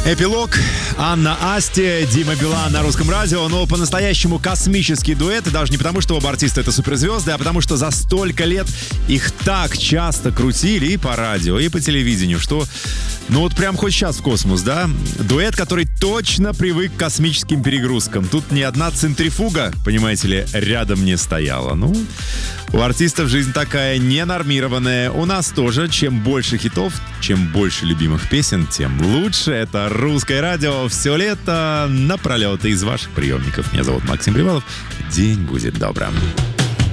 Эпилог. Анна Асти, Дима Билан на Русском радио. Но по-настоящему космический дуэт. И даже не потому, что оба артиста это суперзвезды, а потому что за столько лет их так часто крутили и по радио, и по телевидению, что ну вот прям хоть сейчас в космос, да? Дуэт, который точно привык к космическим перегрузкам. Тут ни одна центрифуга, понимаете ли, рядом не стояла. Ну, у артистов жизнь такая ненормированная. У нас тоже. Чем больше хитов, чем больше любимых песен, тем лучше. Это Русское радио. Все лето напролет из ваших приемников. Меня зовут Максим Привалов. День будет добрым.